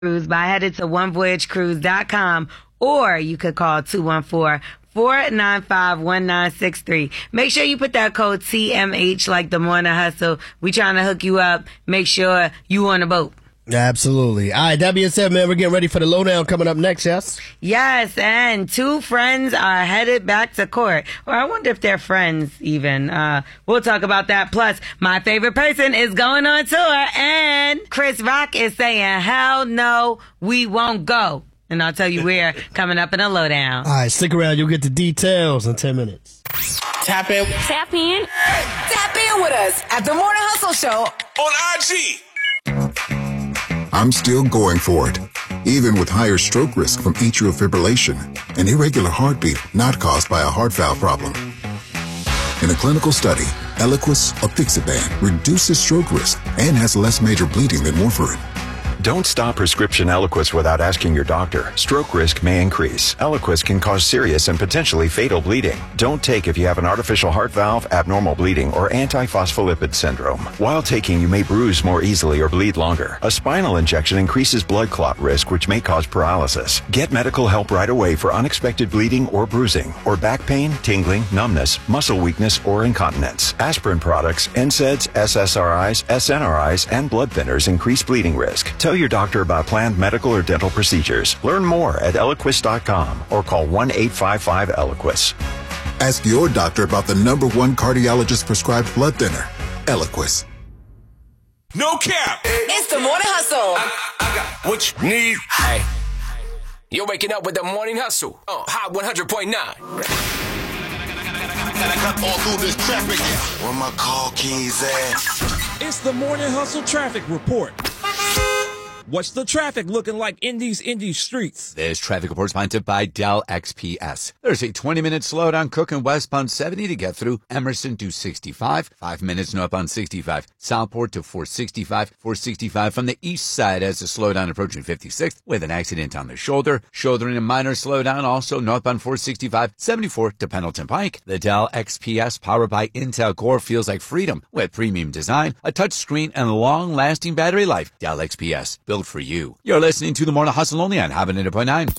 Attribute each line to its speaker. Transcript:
Speaker 1: Cruise by headed to onevoyagecruise.com, or you could call 214-495-1963. Make sure you put that code TMH like the Morning Hustle. We trying to hook you up. Make sure you on the boat.
Speaker 2: Absolutely. All right, that being said, man, we're getting ready for the lowdown coming up next, yes?
Speaker 1: Yes, and two friends are headed back to court. Or I wonder if they're friends even. We'll talk about that. Plus, my favorite person is going on tour, and Chris Rock is saying, hell no, we won't go. And I'll tell you where coming up in a lowdown.
Speaker 2: All right, stick around. You'll get the details in 10 minutes.
Speaker 3: Tap in.
Speaker 4: Tap in.
Speaker 5: Tap in with us at The Morning Hustle Show
Speaker 3: On IG.
Speaker 6: I'm still going for it, even with higher stroke risk from atrial fibrillation, an irregular heartbeat not caused by a heart valve problem. In a clinical study, Eliquis apixaban reduces stroke risk and has less major bleeding than warfarin.
Speaker 7: Don't stop prescription Eliquis without asking your doctor. Stroke risk may increase. Eliquis can cause serious and potentially fatal bleeding. Don't take if you have an artificial heart valve, abnormal bleeding, or antiphospholipid syndrome. While taking, you may bruise more easily or bleed longer. A spinal injection increases blood clot risk, which may cause paralysis. Get medical help right away for unexpected bleeding or bruising, or back pain, tingling, numbness, muscle weakness, or incontinence. Aspirin products, NSAIDs, SSRIs, SNRIs, and blood thinners increase bleeding risk. Tell your doctor about planned medical or dental procedures. Learn more at Eliquis.com or call 1-855-ELIQUIS.
Speaker 6: Ask your doctor about the #1 cardiologist prescribed blood thinner, Eliquis.
Speaker 3: No cap.
Speaker 5: It's The Morning Hustle.
Speaker 3: I got what you need. Hey, you're waking up with The Morning Hustle. Hot 100.9.
Speaker 8: Gotta cut all through this traffic. Where my car keys at?
Speaker 9: It's the Morning Hustle Traffic Report. What's the traffic looking like in these streets?
Speaker 10: This traffic report is sponsored by Dell XPS. There's a 20-minute slowdown Cooking westbound 70 to get through Emerson to 65. 5 minutes northbound 65. Southport to 465. 465 from the east side as the slowdown approaching 56th with an accident on the shoulder. Shouldering a minor slowdown also northbound 465. 74 to Pendleton Pike. The Dell XPS powered by Intel Core feels like freedom with premium design, a touch screen, and long-lasting battery life. Dell XPS, built for you. You're listening to The Morning Hustle only on Hot 100.9.